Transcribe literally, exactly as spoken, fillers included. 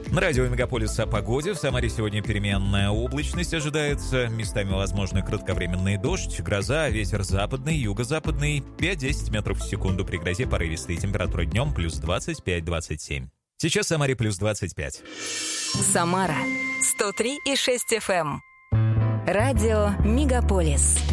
На радио «Мегаполис» о погоде. В Самаре сегодня переменная облачность ожидается. Местами возможны кратковременный дождь, гроза, ветер западный, юго-западный. пять-десять метров в секунду при грозе порывистые. Температура днем плюс двадцать пять - двадцать семь. Сейчас в Самаре плюс двадцать пять. Самара сто три и шесть эф эм. Радио «Мегаполис».